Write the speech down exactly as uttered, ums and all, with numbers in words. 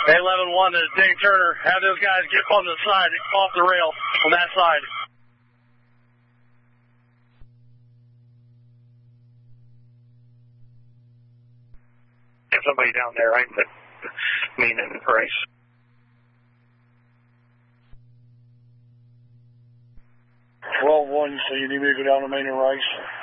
eleven one, this is Dave Turner. Have those guys get on the side, off the rail on that side. Get somebody down there, right? But mean and race. twelve one, so you need me to go down the main and race?